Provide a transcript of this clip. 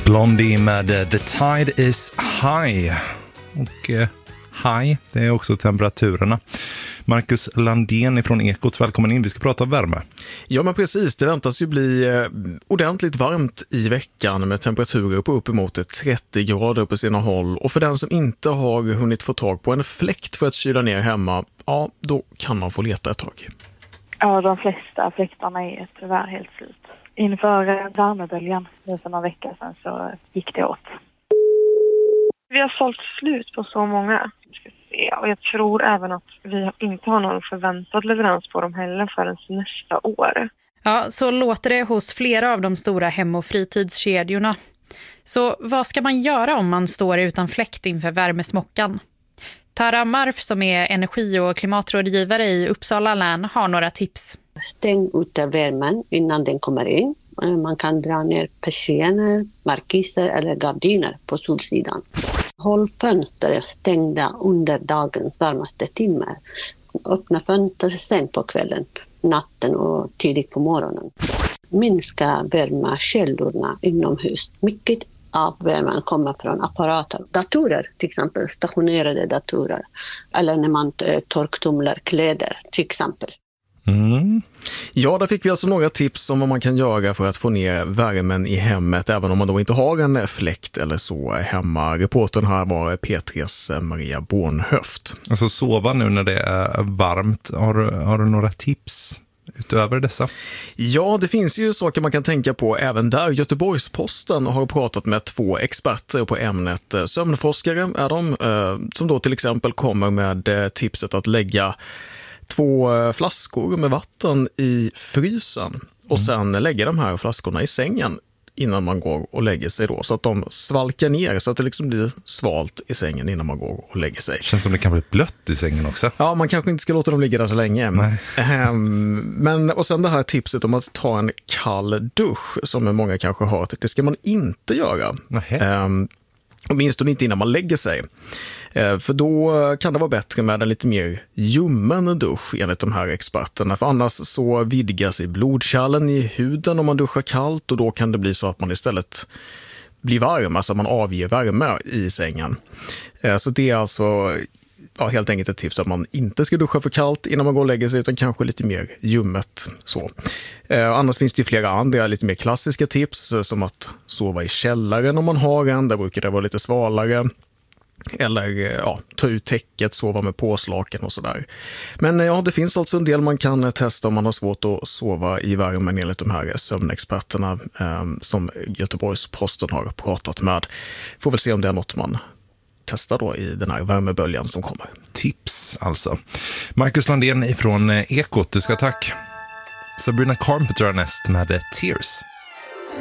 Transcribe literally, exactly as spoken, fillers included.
Blondie med uh, The Tide is High. Och uh, high, det är också temperaturerna. Marcus Landén från Ekot, välkommen in. Vi ska prata värme. Ja, men precis. Det väntas ju bli eh, ordentligt varmt i veckan med temperaturer på uppemot trettio grader på sina håll. Och för den som inte har hunnit få tag på en fläkt för att kyla ner hemma, ja, då kan man få leta ett tag. Ja, de flesta fläktarna är tyvärr helt slut. Inför värmeböljan för några veckor sedan så gick det åt. Vi har sålt slut på så många. Och jag tror även att vi inte har någon förväntad leverans på dem heller förrän nästa år. Ja, så låter det hos flera av de stora hem- och fritidskedjorna. Så vad ska man göra om man står utan fläkt inför värmesmockan? Tara Marf som är energi- och klimatrådgivare i Uppsala län har några tips. Stäng ute värmen innan den kommer in. Man kan dra ner persienner, markiser eller gardiner på solsidan. Håll fönster stängda under dagens varmaste timmar. Öppna fönster sen på kvällen, natten och tidigt på morgonen. Minska värmekällorna inomhus. Mycket av värmen kommer från apparater. Datorer, till exempel stationerade datorer. Eller när man torktumlar kläder, till exempel. Mm. Ja, där fick vi alltså några tips om vad man kan göra för att få ner värmen i hemmet även om man då inte har en fläkt eller så hemma. Reportern här var P tre:s Maria Bornhöft. Alltså sova nu när det är varmt. Har du, har du några tips utöver dessa? Ja, det finns ju saker man kan tänka på även där. Göteborgs-Posten har pratat med två experter på ämnet. Sömnforskare är de, som då till exempel kommer med tipset att lägga två flaskor med vatten i frysen och sen lägga de här flaskorna i sängen innan man går och lägger sig då, så att de svalkar ner så att det liksom blir svalt i sängen innan man går och lägger sig. Känns som det kan bli blött i sängen också. Ja, man kanske inte ska låta dem ligga där så länge. Um, men, och sen det här tipset om att ta en kall dusch som många kanske har, det ska man inte göra. Um, åtminstone inte innan man lägger sig. För då kan det vara bättre med en lite mer ljummen dusch enligt de här experterna. För annars så vidgas i blodkärlen i huden om man duschar kallt och då kan det bli så att man istället blir varm, alltså man avger värme i sängen. Så det är alltså ja, helt enkelt ett tips att man inte ska duscha för kallt innan man går och lägger sig utan kanske lite mer ljummet så. Annars finns det ju flera andra lite mer klassiska tips som att sova i källaren om man har en, där brukar det vara lite svalare. Eller ja, ta ut täcket, sova med påslaken och sådär. Men ja, det finns alltså en del man kan testa om man har svårt att sova i värmen enligt de här sömnexperterna eh, som Göteborgs-Posten har pratat med. Får väl se om det är något man testar då i den här värmeböljan som kommer. Tips alltså. Marcus Landén ifrån Ekot, du ska tack. Sabrina Carpenter näst med Tears.